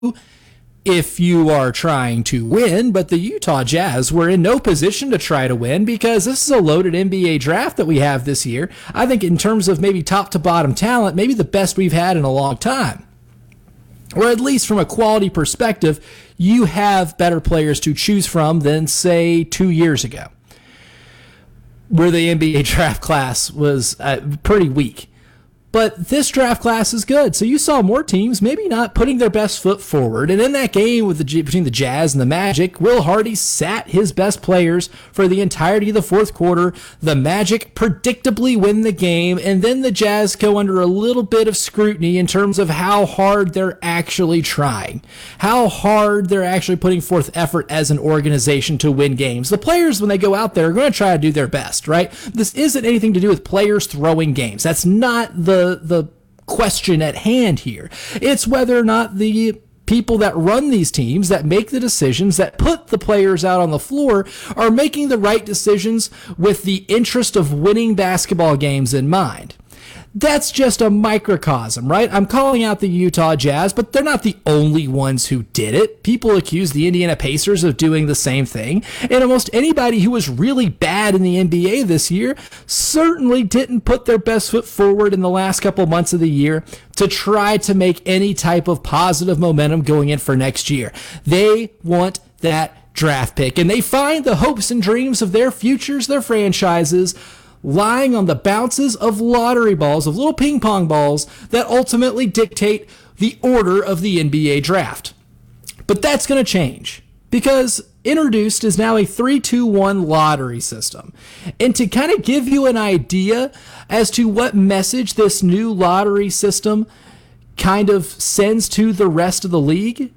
if you are trying to win, but the Utah Jazz were in no position to try to win because this is a loaded NBA draft that we have this year. I think in terms of maybe top to bottom talent, maybe the best we've had in a long time. Or at least from a quality perspective, you have better players to choose from than, say, 2 years ago, where the NBA draft class was pretty weak. But this draft class is good. So you saw more teams maybe not putting their best foot forward. And in that game between the Jazz and the Magic, Will Hardy sat his best players for the entirety of the fourth quarter. The Magic predictably win the game. And then the Jazz go under a little bit of scrutiny in terms of how hard they're actually trying, how hard they're actually putting forth effort as an organization to win games. The players, when they go out there, are going to try to do their best, right? This isn't anything to do with players throwing games. That's not the question at hand here. It's whether or not the people that run these teams, that make the decisions, that put the players out on the floor, are making the right decisions with the interest of winning basketball games in mind. That's just a microcosm, right? I'm calling out the Utah Jazz, but they're not the only ones who did it. People accuse the Indiana Pacers of doing the same thing, and almost anybody who was really bad in the NBA this year certainly didn't put their best foot forward in the last couple months of the year to try to make any type of positive momentum going in for next year. They want that draft pick, and they find the hopes and dreams of their futures, their franchises, lying on the bounces of lottery balls, of little ping pong balls that ultimately dictate the order of the NBA draft. But that's going to change because introduced is now a 3-2-1 lottery system. And to kind of give you an idea as to what message this new lottery system kind of sends to the rest of the league,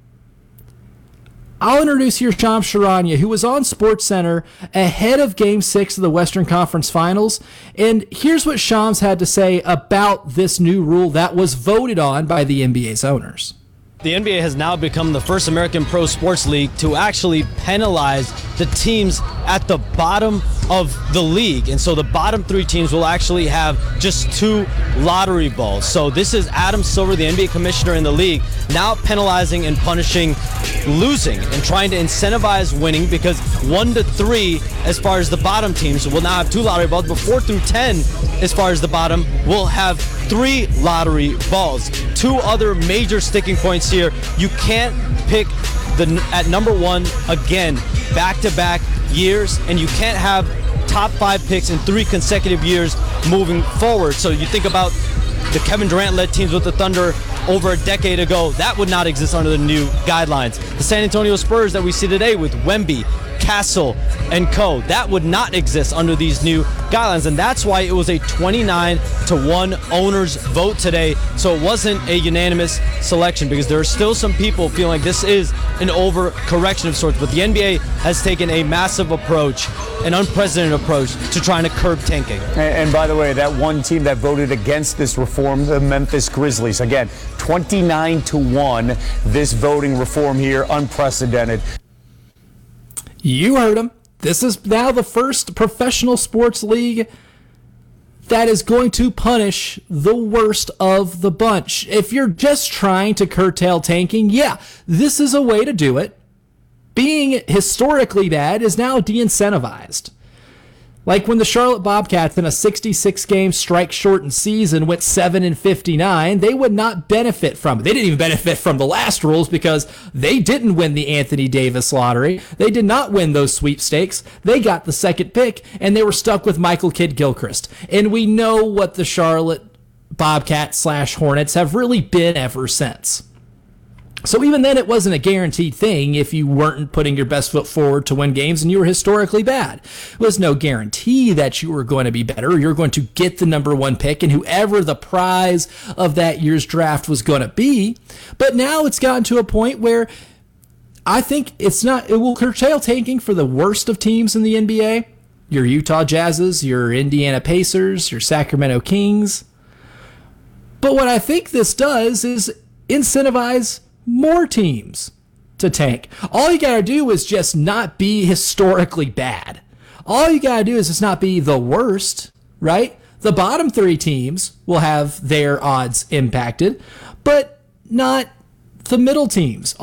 I'll introduce here Shams Charania, who was on SportsCenter ahead of Game 6 of the Western Conference Finals. And here's what Shams had to say about this new rule that was voted on by the NBA's owners. The NBA has now become the first American pro sports league to actually penalize the teams at the bottom of the league. And so the bottom three teams will actually have just 2 lottery balls. So this is Adam Silver, the NBA commissioner in the league, now penalizing and punishing losing and trying to incentivize winning, because 1 to 3 as far as the bottom teams will now have 2 lottery balls, but 4 through 10 as far as the bottom will have 3 lottery balls. 2 other major sticking points here. You can't pick at number 1 again back-to-back years, and you can't have top 5 picks in 3 consecutive years moving forward. So you think about the Kevin Durant-led teams with the Thunder over a decade ago. That would not exist under the new guidelines. The San Antonio Spurs that we see today with Wemby, Castle, and co. That would not exist under these new guidelines, and that's why it was a 29-1 owners vote today. So it wasn't a unanimous selection, because there are still some people feeling like this is an overcorrection of sorts. But the NBA has taken a massive approach, an unprecedented approach to trying to curb tanking. And by the way, that one team that voted against this reform, the Memphis Grizzlies, again, 29-1, this voting reform here, unprecedented. You heard him. This is now the first professional sports league that is going to punish the worst of the bunch. If you're just trying to curtail tanking, yeah, this is a way to do it. Being historically bad is now de-incentivized. Like when the Charlotte Bobcats in a 66-game strike-shortened season went 7-59, they would not benefit from it. They didn't even benefit from the last rules because they didn't win the Anthony Davis lottery. They did not win those sweepstakes. They got the second pick, and they were stuck with Michael Kidd-Gilchrist. And we know what the Charlotte Bobcats/Hornets have really been ever since. So even then, it wasn't a guaranteed thing if you weren't putting your best foot forward to win games and you were historically bad. It was no guarantee that you were going to be better. You're going to get the number 1 pick and whoever the prize of that year's draft was going to be. But now it's gotten to a point where I think it will curtail tanking for the worst of teams in the NBA. Your Utah Jazzes, your Indiana Pacers, your Sacramento Kings. But what I think this does is incentivize more teams to tank. All you gotta do is just not be historically bad. All you gotta do is just not be the worst, right? The bottom 3 teams will have their odds impacted, but not the middle teams.